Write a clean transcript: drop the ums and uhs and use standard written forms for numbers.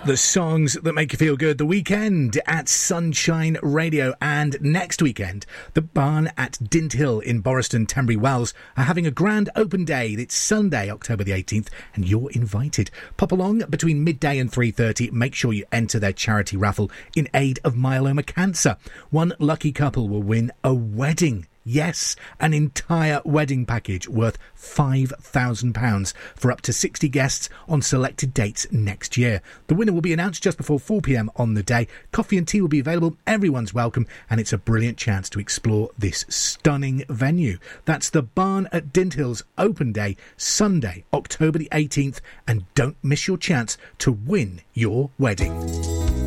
The songs that make you feel good. The weekend at Sunshine Radio, and next weekend the Barn at Dint Hill in Boriston, Tenbury Wells are having a grand open day. It's Sunday, October the 18th, and you're invited. Pop along between midday and 3:30. Make sure you enter their charity raffle in aid of myeloma cancer. One lucky couple will win a wedding. Yes, an entire wedding package worth £5,000 for up to 60 guests on selected dates next year. The winner will be announced just before 4 p.m. on the day. Coffee and tea will be available. Everyone's welcome, and it's a brilliant chance to explore this stunning venue. That's the Barn at Dint Hill's open day, Sunday, October the 18th, and don't miss your chance to win your wedding.